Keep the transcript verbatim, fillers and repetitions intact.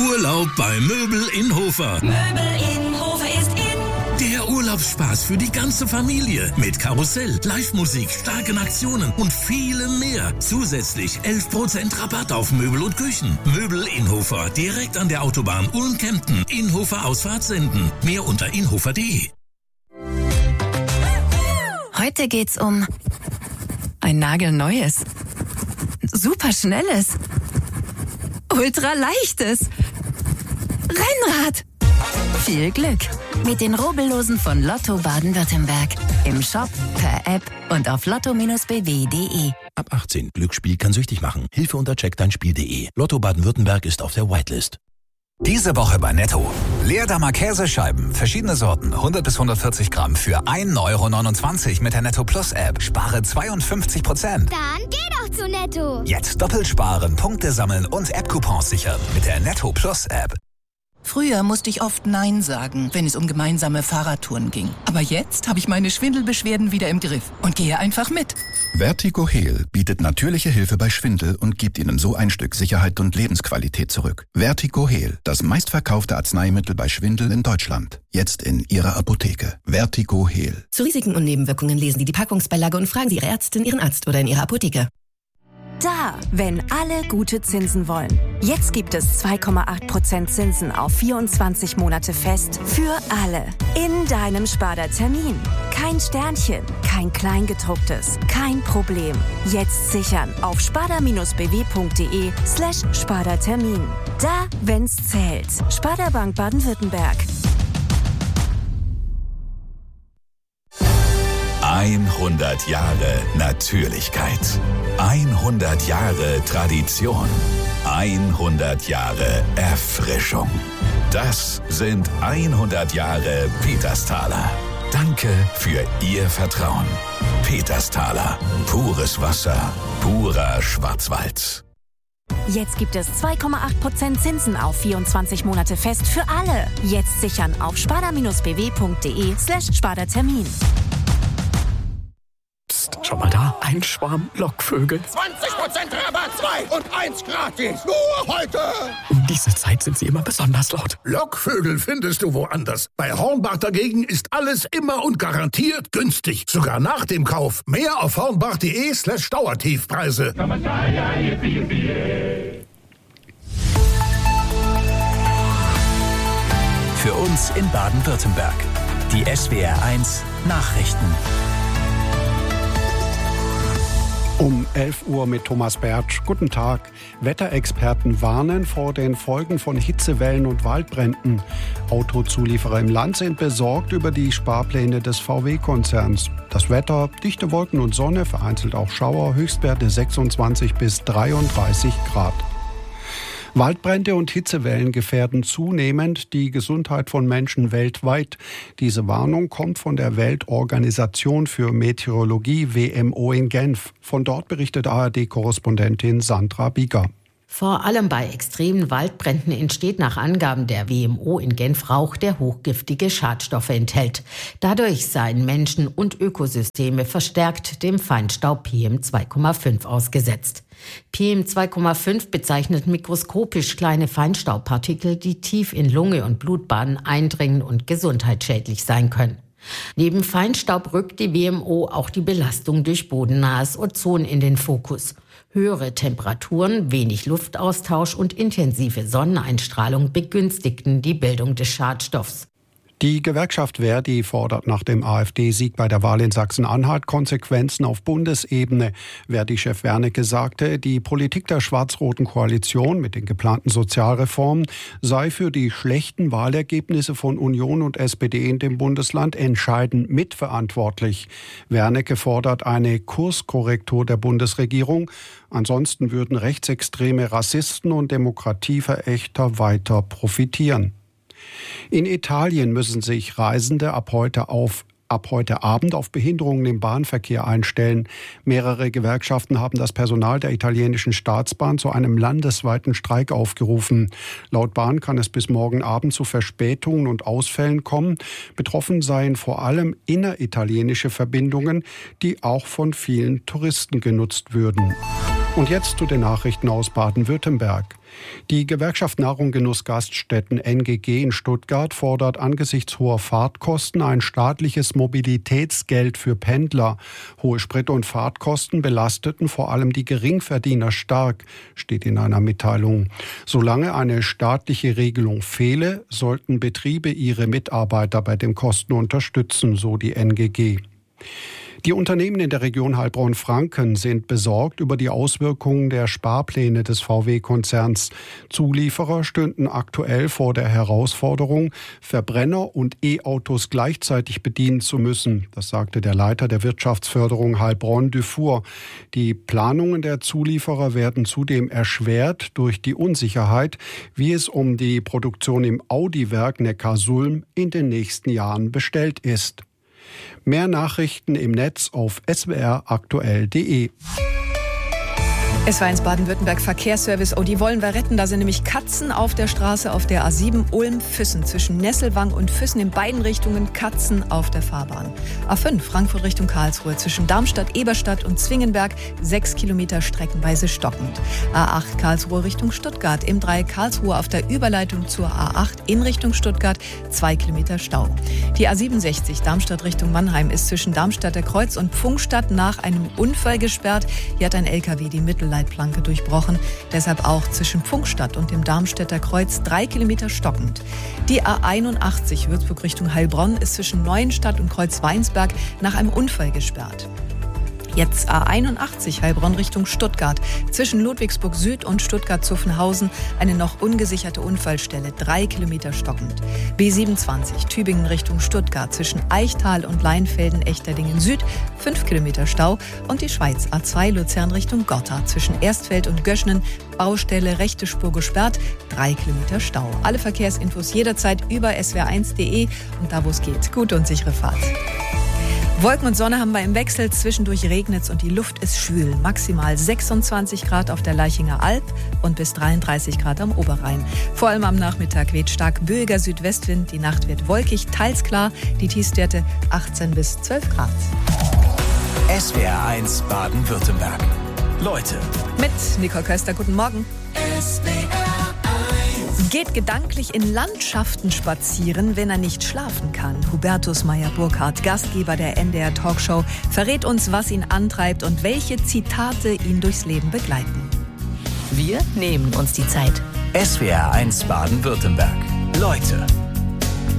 Urlaub bei Möbel in Hofer. Möbel in Hofer ist in. Der Urlaubsspaß für die ganze Familie. Mit Karussell, Live-Musik, starken Aktionen und vielem mehr. Zusätzlich elf Prozent Rabatt auf Möbel und Küchen. Möbel in Hofer, direkt an der Autobahn Ulm-Kempten. Inhofer Ausfahrt senden. Mehr unter inhofer punkt de. Heute geht's um ein nagelneues, superschnelles, ultraleichtes Rennrad. Viel Glück mit den Rubbellosen von Lotto Baden-Württemberg. Im Shop, per App und auf lotto Bindestrich b w punkt de. Ab achtzehn. Glücksspiel kann süchtig machen. Hilfe unter check dein Spiel punkt de. Lotto Baden-Württemberg ist auf der Whitelist. Diese Woche bei Netto. Leerdammer Käsescheiben, verschiedene Sorten, hundert bis hundertvierzig Gramm für ein Euro neunundzwanzig mit der Netto Plus App. Spare zweiundfünfzig Prozent. Dann geh doch zu Netto. Jetzt doppelt sparen, Punkte sammeln und App-Coupons sichern mit der Netto Plus App. Früher musste ich oft Nein sagen, wenn es um gemeinsame Fahrradtouren ging. Aber jetzt habe ich meine Schwindelbeschwerden wieder im Griff und gehe einfach mit. Vertigo Heal bietet natürliche Hilfe bei Schwindel und gibt Ihnen so ein Stück Sicherheit und Lebensqualität zurück. Vertigo Heal, das meistverkaufte Arzneimittel bei Schwindel in Deutschland. Jetzt in Ihrer Apotheke. Vertigo Heal. Zu Risiken und Nebenwirkungen lesen Sie die Packungsbeilage und fragen Sie Ihre Ärztin, Ihren Arzt oder in Ihrer Apotheke. Da, wenn alle gute Zinsen wollen. Jetzt gibt es zwei Komma acht Prozent Zinsen auf vierundzwanzig Monate fest für alle. In deinem Sparda-Termin. Kein Sternchen, kein Kleingedrucktes, kein Problem. Jetzt sichern auf sparda-bw.de slash Sparda-Termin. Da, wenn's zählt. Sparda Bank Baden-Württemberg. hundert Jahre Natürlichkeit. hundert Jahre Tradition. hundert Jahre Erfrischung. Das sind hundert Jahre Petersthaler. Danke für Ihr Vertrauen. Petersthaler. Pures Wasser. Purer Schwarzwald. Jetzt gibt es zwei Komma acht Prozent Zinsen auf vierundzwanzig Monate fest für alle. Jetzt sichern auf sparda-bw.de slash Sparda-Termin. Psst, schon mal da? Ein Schwarm Lockvögel. zwanzig Prozent Rabatt, zwei und eins gratis. Nur heute. Um diese Zeit sind sie immer besonders laut. Lockvögel findest du woanders. Bei Hornbach dagegen ist alles immer und garantiert günstig. Sogar nach dem Kauf. Mehr auf hornbach.de slash Dauertiefpreise. Für uns in Baden-Württemberg. Die S W R eins Nachrichten. Um elf Uhr mit Thomas Bertsch. Guten Tag. Wetterexperten warnen vor den Folgen von Hitzewellen und Waldbränden. Autozulieferer im Land sind besorgt über die Sparpläne des V W-Konzerns. Das Wetter, dichte Wolken und Sonne, vereinzelt auch Schauer, Höchstwerte sechsundzwanzig bis dreiunddreißig Grad. Waldbrände und Hitzewellen gefährden zunehmend die Gesundheit von Menschen weltweit. Diese Warnung kommt von der Weltorganisation für Meteorologie W M O in Genf. Von dort berichtet A R D-Korrespondentin Sandra Bieger. Vor allem bei extremen Waldbränden entsteht nach Angaben der W M O in Genf Rauch, der hochgiftige Schadstoffe enthält. Dadurch seien Menschen und Ökosysteme verstärkt dem Feinstaub P M zwei Komma fünf ausgesetzt. P M zwei Komma fünf bezeichnet mikroskopisch kleine Feinstaubpartikel, die tief in Lunge und Blutbahnen eindringen und gesundheitsschädlich sein können. Neben Feinstaub rückt die W M O auch die Belastung durch bodennahes Ozon in den Fokus. Höhere Temperaturen, wenig Luftaustausch und intensive Sonneneinstrahlung begünstigten die Bildung des Schadstoffs. Die Gewerkschaft Verdi fordert nach dem AfD-Sieg bei der Wahl in Sachsen-Anhalt Konsequenzen auf Bundesebene. Verdi-Chef Wernicke sagte, die Politik der schwarz-roten Koalition mit den geplanten Sozialreformen sei für die schlechten Wahlergebnisse von Union und S P D in dem Bundesland entscheidend mitverantwortlich. Wernicke fordert eine Kurskorrektur der Bundesregierung. Ansonsten würden rechtsextreme Rassisten und Demokratieverächter weiter profitieren. In Italien müssen sich Reisende ab heute auf ab heute Abend auf Behinderungen im Bahnverkehr einstellen. Mehrere Gewerkschaften haben das Personal der italienischen Staatsbahn zu einem landesweiten Streik aufgerufen. Laut Bahn kann es bis morgen Abend zu Verspätungen und Ausfällen kommen. Betroffen seien vor allem inneritalienische Verbindungen, die auch von vielen Touristen genutzt würden. Und jetzt zu den Nachrichten aus Baden-Württemberg. Die Gewerkschaft Nahrung Genuss Gaststätten N G G in Stuttgart fordert angesichts hoher Fahrtkosten ein staatliches Mobilitätsgeld für Pendler. Hohe Sprit- und Fahrtkosten belasteten vor allem die Geringverdiener stark, steht in einer Mitteilung. Solange eine staatliche Regelung fehle, sollten Betriebe ihre Mitarbeiter bei den Kosten unterstützen, so die N G G. Die Unternehmen in der Region Heilbronn-Franken sind besorgt über die Auswirkungen der Sparpläne des V W-Konzerns. Zulieferer stünden aktuell vor der Herausforderung, Verbrenner und E-Autos gleichzeitig bedienen zu müssen. Das sagte der Leiter der Wirtschaftsförderung Heilbronn Dufour. Die Planungen der Zulieferer werden zudem erschwert durch die Unsicherheit, wie es um die Produktion im Audi-Werk Neckarsulm in den nächsten Jahren bestellt ist. Mehr Nachrichten im Netz auf s w r aktuell punkt d e. Es war eins Baden-Württemberg Verkehrsservice. Oh, die wollen wir retten. Da sind nämlich Katzen auf der Straße auf der A sieben Ulm-Füssen. Zwischen Nesselwang und Füssen in beiden Richtungen Katzen auf der Fahrbahn. A fünf Frankfurt Richtung Karlsruhe. Zwischen Darmstadt, Eberstadt und Zwingenberg sechs Kilometer streckenweise stockend. A acht Karlsruhe Richtung Stuttgart. Im Dreieck Karlsruhe auf der Überleitung zur A acht in Richtung Stuttgart zwei Kilometer Stau. Die A siebenundsechzig Darmstadt Richtung Mannheim ist zwischen Darmstadter Kreuz und Pfungstadt nach einem Unfall gesperrt. Hier hat ein L K W die Mittel Leitplanke durchbrochen. Deshalb auch zwischen Pfungstadt und dem Darmstädter Kreuz drei Kilometer stockend. Die A einundachtzig Würzburg Richtung Heilbronn ist zwischen Neuenstadt und Kreuz Weinsberg nach einem Unfall gesperrt. Jetzt A einundachtzig Heilbronn Richtung Stuttgart. Zwischen Ludwigsburg Süd und Stuttgart-Zuffenhausen eine noch ungesicherte Unfallstelle. Drei Kilometer stockend. B siebenundzwanzig Tübingen Richtung Stuttgart. Zwischen Eichtal und Leinfelden-Echterdingen Süd. Fünf Kilometer Stau. Und die Schweiz A zwei Luzern Richtung Gotha. Zwischen Erstfeld und Göschnen. Baustelle rechte Spur gesperrt. Drei Kilometer Stau. Alle Verkehrsinfos jederzeit über s w r eins punkt d e und da, wo es geht. Gute und sichere Fahrt. Wolken und Sonne haben wir im Wechsel, zwischendurch regnet's und die Luft ist schwül. Maximal sechsundzwanzig Grad auf der Laichinger Alb und bis dreiunddreißig Grad am Oberrhein. Vor allem am Nachmittag weht stark böiger Südwestwind, die Nacht wird wolkig, teils klar, die Tiefstwerte achtzehn bis zwölf Grad. S W R eins Baden-Württemberg. Leute. Mit Nicole Köster, guten Morgen. S W R Geht gedanklich in Landschaften spazieren, wenn er nicht schlafen kann. Hubertus Meyer-Burkhardt, Gastgeber der N D R Talkshow, verrät uns, was ihn antreibt und welche Zitate ihn durchs Leben begleiten. Wir nehmen uns die Zeit. S W R eins Baden-Württemberg. Leute.